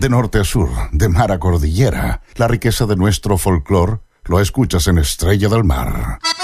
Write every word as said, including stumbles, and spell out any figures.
De norte a sur, de mar a cordillera, la riqueza de nuestro folclor lo escuchas en Estrella del Mar.